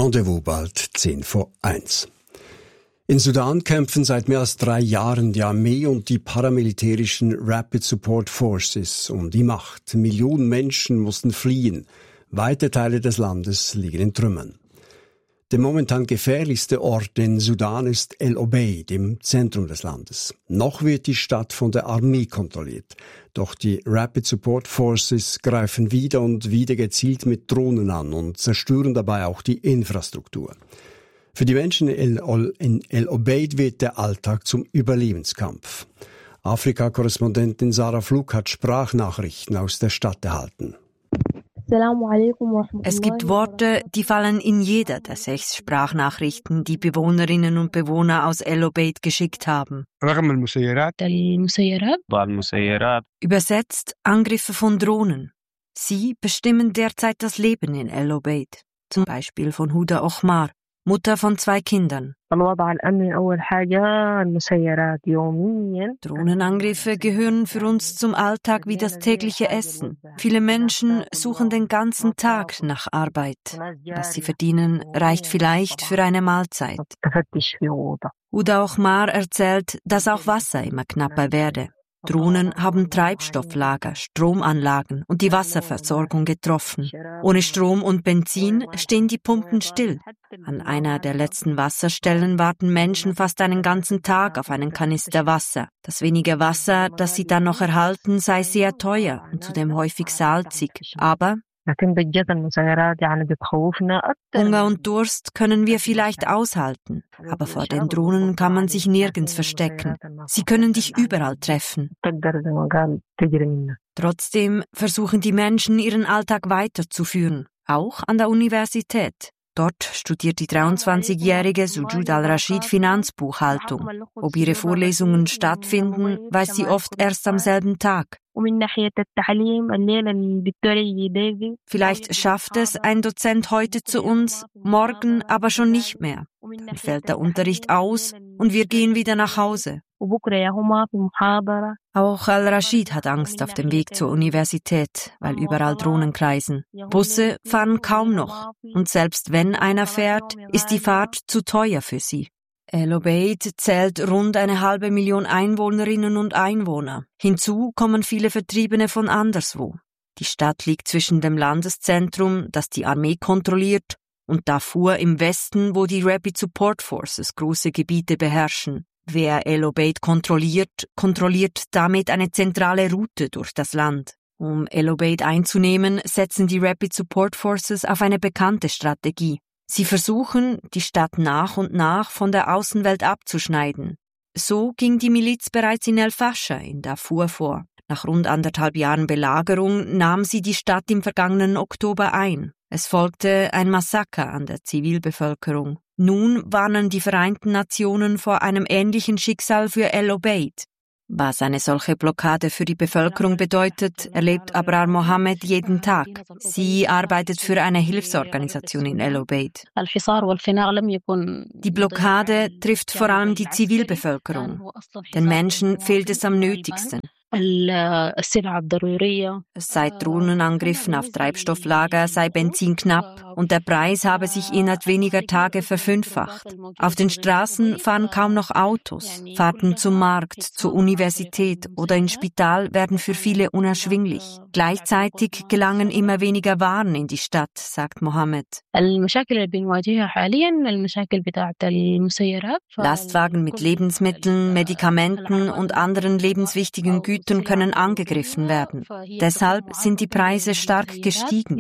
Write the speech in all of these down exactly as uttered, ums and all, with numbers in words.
Rendezvous bald zehn vor eins. In Sudan kämpfen seit mehr als drei Jahren die Armee und die paramilitärischen Rapid Support Forces um die Macht. Millionen Menschen mussten fliehen. Weite Teile des Landes liegen in Trümmern. Der momentan gefährlichste Ort in Sudan ist El Obeid im Zentrum des Landes. Noch wird die Stadt von der Armee kontrolliert. Doch die Rapid Support Forces greifen wieder und wieder gezielt mit Drohnen an und zerstören dabei auch die Infrastruktur. Für die Menschen in El Obeid wird der Alltag zum Überlebenskampf. Afrika-Korrespondentin Sarah Flug hat Sprachnachrichten aus der Stadt erhalten. Es gibt Worte, die fallen in jeder der sechs Sprachnachrichten, die Bewohnerinnen und Bewohner aus El Obeid geschickt haben. Übersetzt Angriffe von Drohnen. Sie bestimmen derzeit das Leben in El Obeid. Zum Beispiel von Huda Ochmar, Mutter von zwei Kindern. Drohnenangriffe gehören für uns zum Alltag wie das tägliche Essen. Viele Menschen suchen den ganzen Tag nach Arbeit. Was sie verdienen, reicht vielleicht für eine Mahlzeit. Huda Ochmar erzählt, dass auch Wasser immer knapper werde. Drohnen haben Treibstofflager, Stromanlagen und die Wasserversorgung getroffen. Ohne Strom und Benzin stehen die Pumpen still. An einer der letzten Wasserstellen warten Menschen fast einen ganzen Tag auf einen Kanister Wasser. Das wenige Wasser, das sie dann noch erhalten, sei sehr teuer und zudem häufig salzig. Aber Hunger und Durst können wir vielleicht aushalten, aber vor den Drohnen kann man sich nirgends verstecken. Sie können dich überall treffen. Trotzdem versuchen die Menschen, ihren Alltag weiterzuführen, auch an der Universität. Dort studiert die dreiundzwanzigjährige Sujud al-Rashid Finanzbuchhaltung. Ob ihre Vorlesungen stattfinden, weiß sie oft erst am selben Tag. Vielleicht schafft es ein Dozent heute zu uns, morgen aber schon nicht mehr. Dann fällt der Unterricht aus und wir gehen wieder nach Hause. Auch Al-Rashid hat Angst auf dem Weg zur Universität, weil überall Drohnen kreisen. Busse fahren kaum noch und selbst wenn einer fährt, ist die Fahrt zu teuer für sie. El Obeid zählt rund eine halbe Million Einwohnerinnen und Einwohner. Hinzu kommen viele Vertriebene von anderswo. Die Stadt liegt zwischen dem Landeszentrum, das die Armee kontrolliert, und Darfur im Westen, wo die Rapid Support Forces große Gebiete beherrschen. Wer El Obeid kontrolliert, kontrolliert damit eine zentrale Route durch das Land. Um El Obeid einzunehmen, setzen die Rapid Support Forces auf eine bekannte Strategie. Sie versuchen, die Stadt nach und nach von der Außenwelt abzuschneiden. So ging die Miliz bereits in El Fasher in Darfur vor. Nach rund anderthalb Jahren Belagerung nahm sie die Stadt im vergangenen Oktober ein. Es folgte ein Massaker an der Zivilbevölkerung. Nun warnen die Vereinten Nationen vor einem ähnlichen Schicksal für El Obeid. Was eine solche Blockade für die Bevölkerung bedeutet, erlebt Abrar Mohammed jeden Tag. Sie arbeitet für eine Hilfsorganisation in El Obeid. Die Blockade trifft vor allem die Zivilbevölkerung. Den Menschen fehlt es am nötigsten. Es sei Drohnenangriffen auf Treibstofflager, sei Benzin knapp und der Preis habe sich innerhalb weniger Tage verfünffacht. Auf den Straßen fahren kaum noch Autos. Fahrten zum Markt, zur Universität oder ins Spital werden für viele unerschwinglich. Gleichzeitig gelangen immer weniger Waren in die Stadt, sagt Mohammed. Lastwagen mit Lebensmitteln, Medikamenten und anderen lebenswichtigen Gütern können angegriffen werden. Deshalb sind die Preise stark gestiegen.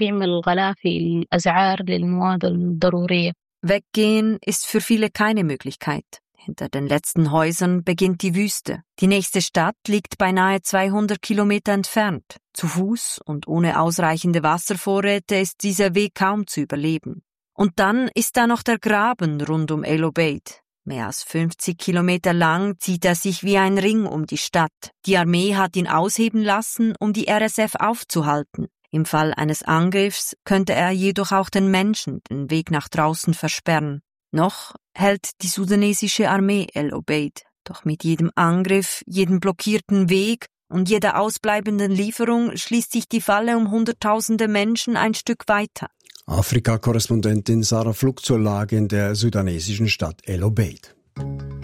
Weggehen ist für viele keine Möglichkeit. Hinter den letzten Häusern beginnt die Wüste. Die nächste Stadt liegt beinahe zweihundert Kilometer entfernt. Zu Fuß und ohne ausreichende Wasservorräte ist dieser Weg kaum zu überleben. Und dann ist da noch der Graben rund um El Obeid. Mehr als fünfzig Kilometer lang zieht er sich wie ein Ring um die Stadt. Die Armee hat ihn ausheben lassen, um die R S F aufzuhalten. Im Fall eines Angriffs könnte er jedoch auch den Menschen den Weg nach draußen versperren. Noch hält die sudanesische Armee El Obeid. Doch mit jedem Angriff, jedem blockierten Weg und jeder ausbleibenden Lieferung schließt sich die Falle um Hunderttausende Menschen ein Stück weiter. Afrika-Korrespondentin Sarah Flug zur Lage in der sudanesischen Stadt El Obeid.